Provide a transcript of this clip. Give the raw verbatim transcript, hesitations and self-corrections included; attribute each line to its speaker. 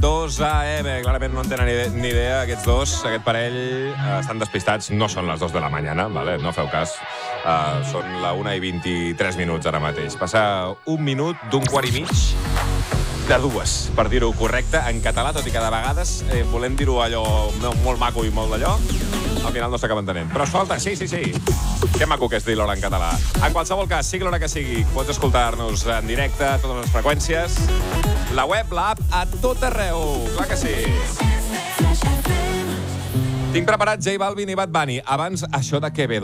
Speaker 1: dos A M. Clarament no en tenen ni, ni idea, aquests dos, aquest parell, eh, estan despistats. No són les dos de la mañana, vale? No feu cas. Uh, són la una i vint-i-tres minuts ara mateix. Passa un minut d'un quart i mig de dues, per dir-ho correcte, en català, tot i que de vegades eh, volem dir-ho allò molt maco i molt d'allò, al final no s'acaba entenent. Però escolta, sí, sí, sí. Que maco que és dir l'hora en català. En qualsevol cas, sigui l'hora que sigui, pots escoltar-nos en directe a totes les freqüències. La web, l'app, a tot arreu. Clar que sí. Tinc preparat J Balvin i Bad Bunny. Abans, això de Quevedo.